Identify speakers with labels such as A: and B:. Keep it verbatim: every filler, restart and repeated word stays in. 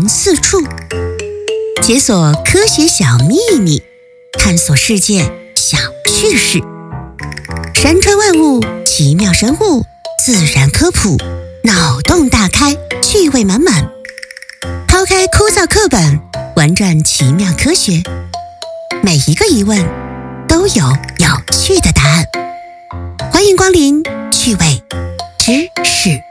A: 行四处，解锁科学小秘密，探索世界小趣事。山川万物，奇妙生物，自然科普，脑洞大开，趣味满满。抛开枯燥课本，玩转奇妙科学，每一个疑问都有有趣的答案。欢迎光临趣味知识